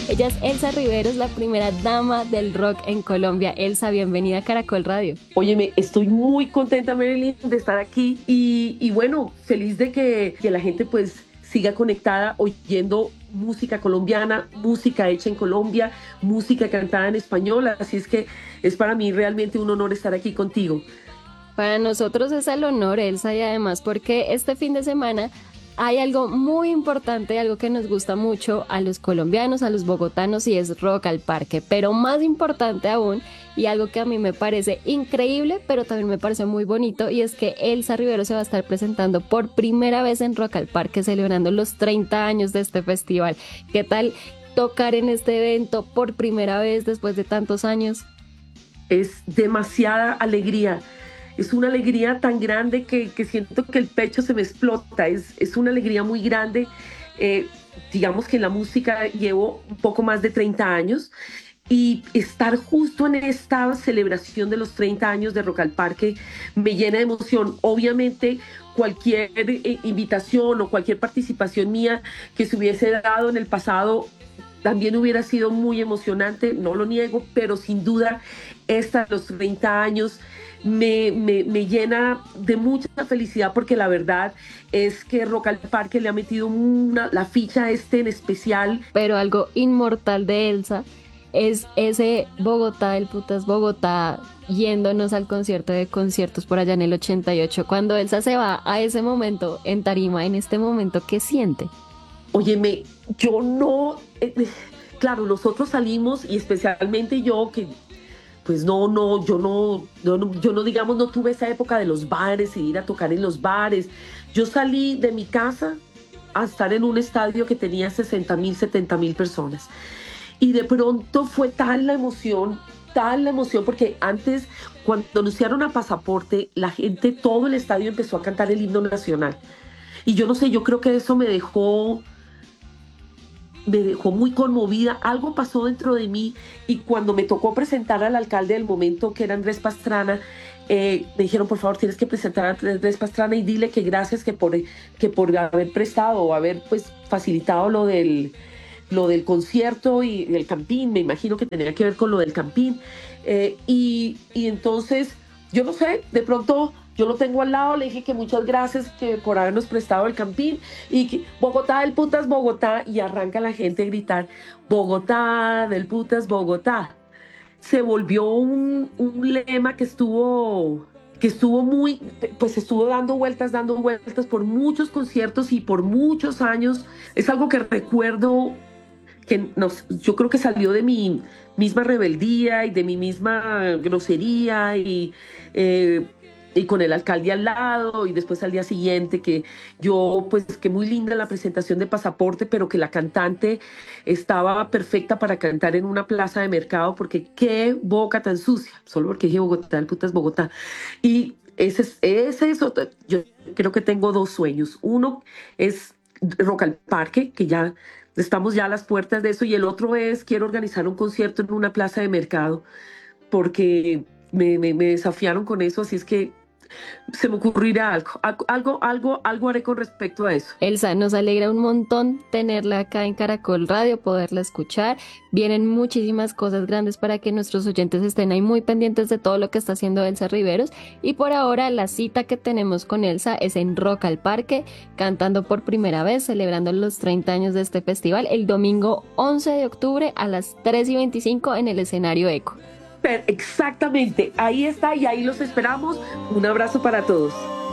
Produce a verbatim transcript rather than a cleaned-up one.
Ella es Elsa Riveros, la primera dama del rock en Colombia. Elsa, bienvenida a Caracol Radio. Óyeme, estoy muy contenta, Marilyn, de estar aquí y, y bueno, feliz de que, que la gente pues siga conectada oyendo música colombiana, música hecha en Colombia, música cantada en español, así es que es para mí realmente un honor estar aquí contigo. Para nosotros es el honor, Elsa, y además porque este fin de semana hay algo muy importante, algo que nos gusta mucho a los colombianos, a los bogotanos, y es Rock al Parque. Pero más importante aún, y algo que a mí me parece increíble, pero también me parece muy bonito, y es que Elsa Rivero se va a estar presentando por primera vez en Rock al Parque, celebrando los treinta años de este festival. ¿Qué tal tocar en este evento por primera vez después de tantos años? Es demasiada alegría. Es una alegría tan grande que, que siento que el pecho se me explota. Es, es una alegría muy grande. Eh, digamos que en la música llevo un poco más de treinta años y estar justo en esta celebración de los treinta años de Rock al Parque me llena de emoción. Obviamente, cualquier eh, invitación o cualquier participación mía que se hubiese dado en el pasado también hubiera sido muy emocionante, no lo niego, pero sin duda esta de los treinta años me, me, me llena de mucha felicidad porque la verdad es que Rock al Parque le ha metido una, la ficha a este en especial. Pero algo inmortal de Elsa es ese Bogotá, el putas Bogotá, yéndonos al concierto de conciertos por allá en el ochenta y ocho, cuando Elsa se va a ese momento en tarima, en este momento, ¿qué siente? Óyeme, yo no, eh, eh, claro, nosotros salimos y especialmente yo que pues no, no, yo no, no, no, yo no, digamos, no tuve esa época de los bares y ir a tocar en los bares. Yo salí de mi casa a estar en un estadio que tenía sesenta mil, setenta mil personas. Y de pronto fue tal la emoción, tal la emoción, porque antes, cuando anunciaron a Pasaporte, la gente, todo el estadio empezó a cantar el himno nacional. Y yo no sé, yo creo que eso me dejó me dejó muy conmovida, algo pasó dentro de mí y cuando me tocó presentar al alcalde del momento, que era Andrés Pastrana, eh, me dijeron, por favor, tienes que presentar a Andrés Pastrana y dile que gracias que por, que por haber prestado o haber pues facilitado lo del, lo del concierto y el campín, me imagino que tenía que ver con lo del campín. Eh, y, y entonces, yo no sé, de pronto yo lo tengo al lado, le dije que muchas gracias que por habernos prestado el campín y que Bogotá del putas Bogotá y arranca la gente a gritar Bogotá del putas Bogotá. Se volvió un, un lema que estuvo que estuvo muy, pues estuvo dando vueltas, dando vueltas por muchos conciertos y por muchos años. Es algo que recuerdo que nos, yo creo que salió de mi misma rebeldía y de mi misma grosería y, eh, y con el alcalde al lado y después al día siguiente que yo pues que muy linda la presentación de Pasaporte pero que la cantante estaba perfecta para cantar en una plaza de mercado porque qué boca tan sucia, solo porque dije Bogotá, el putas Bogotá y ese es, ese es otro, yo creo que tengo dos sueños, uno es Rock al Parque que ya estamos ya a las puertas de eso y el otro es quiero organizar un concierto en una plaza de mercado porque me, me, me desafiaron con eso, así es que se me ocurrirá algo, algo, algo, algo haré con respecto a eso. Elsa, nos alegra un montón tenerla acá en Caracol Radio, poderla escuchar. Vienen muchísimas cosas grandes para que nuestros oyentes estén ahí muy pendientes de todo lo que está haciendo Elsa Riveros. Y por ahora la cita que tenemos con Elsa es en Rock al Parque, cantando por primera vez, celebrando los treinta años de este festival, el domingo once de octubre a las tres y veinticinco en el escenario Eco. Pero exactamente, ahí está y ahí los esperamos. Un abrazo para todos.